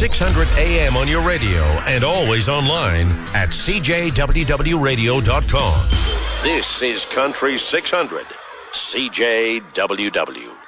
600 AM on your radio and always online at cjwwradio.com. This is Country 600, CJWW.